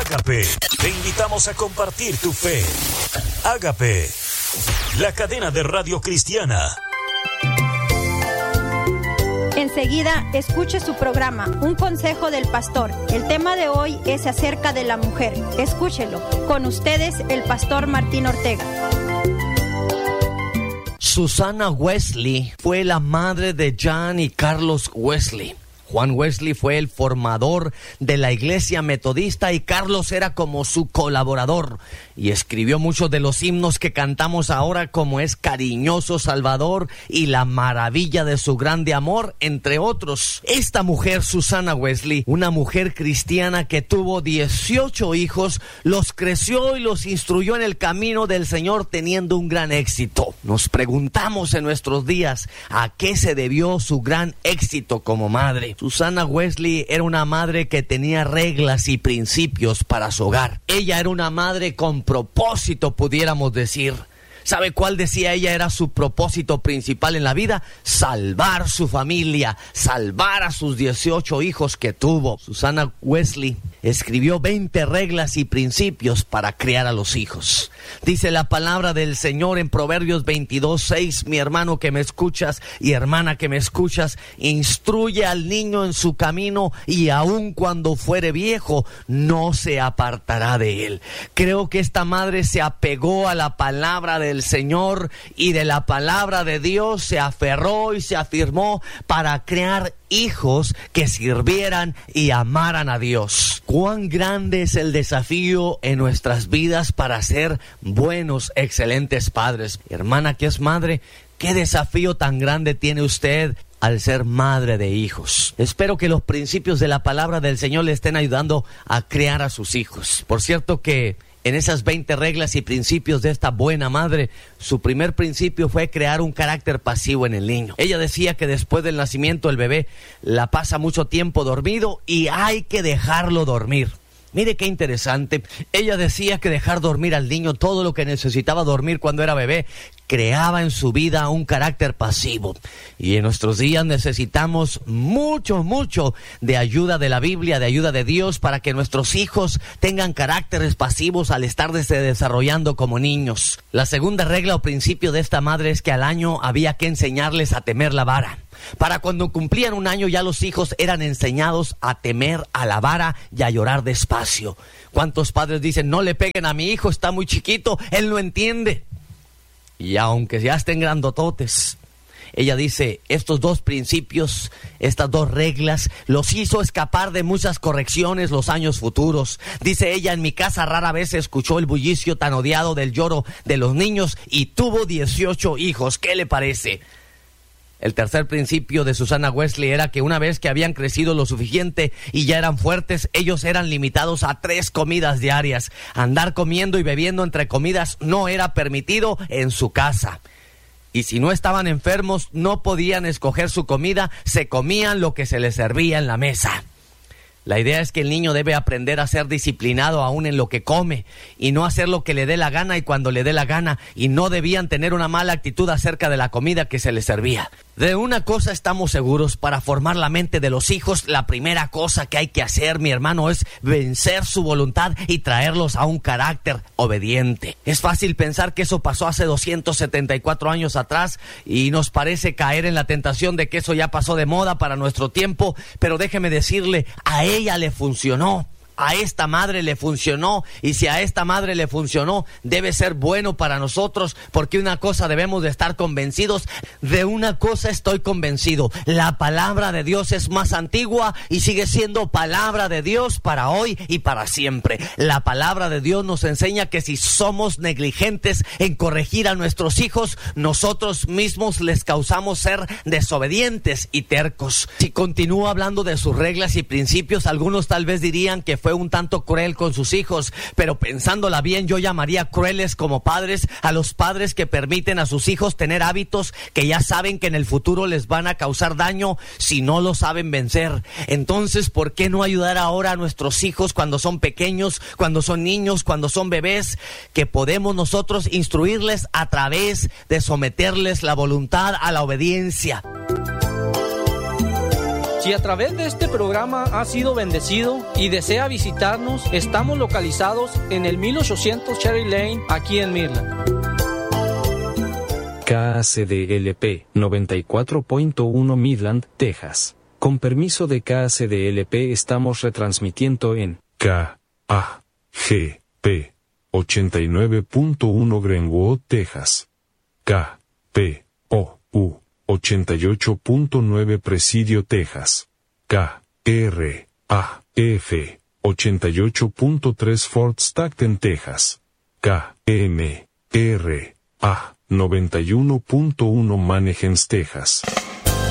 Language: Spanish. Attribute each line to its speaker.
Speaker 1: Ágape, te invitamos a compartir tu fe. Ágape, la cadena de radio cristiana.
Speaker 2: Enseguida, escuche su programa, Un Consejo del Pastor. El tema de hoy es acerca de la mujer. Escúchelo. Con ustedes, el pastor Martín Ortega.
Speaker 3: Susanna Wesley fue la madre de John y Carlos Wesley. Juan Wesley fue el formador de la iglesia metodista y Carlos era como su colaborador y escribió muchos de los himnos que cantamos ahora, como es Cariñoso Salvador y La Maravilla de su Grande Amor, entre otros. Esta mujer, Susanna Wesley, una mujer cristiana que tuvo 18 hijos, los creció y los instruyó en el camino del Señor teniendo un gran éxito. Nos preguntamos en nuestros días a qué se debió su gran éxito como madre. Susanna Wesley era una madre que tenía reglas y principios para su hogar. Ella era una madre con propósito, pudiéramos decir. ¿Sabe cuál decía ella era su propósito principal en la vida? Salvar su familia, salvar a sus 18 hijos que tuvo. Susanna Wesley escribió 20 reglas y principios para criar a los hijos. Dice la palabra del Señor en Proverbios 22:6, mi hermano que me escuchas y hermana que me escuchas, instruye al niño en su camino y aun cuando fuere viejo no se apartará de él. Creo que esta madre se apegó a la palabra del Señor y de la palabra de Dios se aferró y se afirmó para crear hijos que sirvieran y amaran a Dios. Cuán grande es el desafío en nuestras vidas para ser buenos, excelentes padres. Hermana que es madre, ¿qué desafío tan grande tiene usted al ser madre de hijos? Espero que los principios de la palabra del Señor le estén ayudando a criar a sus hijos. Por cierto que en esas 20 reglas y principios de esta buena madre, su primer principio fue crear un carácter pasivo en el niño. Ella decía que después del nacimiento el bebé la pasa mucho tiempo dormido y hay que dejarlo dormir. Mire qué interesante. Ella decía que dejar dormir al niño todo lo que necesitaba dormir cuando era bebé creaba en su vida un carácter pasivo. Y en nuestros días necesitamos mucho de ayuda de la Biblia, de ayuda de Dios, para que nuestros hijos tengan caracteres pasivos al estarse desarrollando como niños. La segunda regla o principio de esta madre es que al año había que enseñarles a temer la vara. Para cuando cumplían un año ya los hijos eran enseñados a temer a la vara y a llorar despacio. ¿Cuántos padres dicen, no le peguen a mi hijo, está muy chiquito, él no entiende? Y aunque ya estén grandototes, ella dice, estos dos principios, estas dos reglas, los hizo escapar de muchas correcciones los años futuros. Dice ella, en mi casa rara vez se escuchó el bullicio tan odiado del lloro de los niños y tuvo 18 hijos. ¿Qué le parece? El tercer principio de Susanna Wesley era que una vez que habían crecido lo suficiente y ya eran fuertes, ellos eran limitados a 3 comidas diarias. Andar comiendo y bebiendo entre comidas no era permitido en su casa. Y si no estaban enfermos, no podían escoger su comida, se comían lo que se les servía en la mesa. La idea es que el niño debe aprender a ser disciplinado aún en lo que come y no hacer lo que le dé la gana y cuando le dé la gana, y no debían tener una mala actitud acerca de la comida que se les servía. De una cosa estamos seguros, para formar la mente de los hijos, la primera cosa que hay que hacer, mi hermano, es vencer su voluntad y traerlos a un carácter obediente. Es fácil pensar que eso pasó hace 274 años atrás y nos parece caer en la tentación de que eso ya pasó de moda para nuestro tiempo, pero déjeme decirle, a ella le funcionó. A esta madre le funcionó, y si a esta madre le funcionó, debe ser bueno para nosotros, porque una cosa debemos de estar convencidos, de una cosa estoy convencido, la palabra de Dios es más antigua y sigue siendo palabra de Dios para hoy y para siempre. La palabra de Dios nos enseña que si somos negligentes en corregir a nuestros hijos, nosotros mismos les causamos ser desobedientes y tercos. Si continúo hablando de sus reglas y principios, algunos tal vez dirían que fue un tanto cruel con sus hijos, pero pensándola bien, yo llamaría crueles como padres a los padres que permiten a sus hijos tener hábitos que ya saben que en el futuro les van a causar daño si no lo saben vencer. Entonces, ¿por qué no ayudar ahora a nuestros hijos cuando son pequeños, cuando son niños, cuando son bebés, que podemos nosotros instruirles a través de someterles la voluntad a la obediencia?
Speaker 4: Si a través de este programa ha sido bendecido y desea visitarnos, estamos localizados en el 1800 Cherry Lane, aquí en Midland.
Speaker 5: KACDLP 94.1 Midland, Texas. Con permiso de KACDLP estamos retransmitiendo en KAGP 89.1 Greenwood, Texas. KPOU 88.9 Presidio, Texas. KRAF 88.3 Fort Stockton, Texas. KMRA 91.1 Manheim, Texas.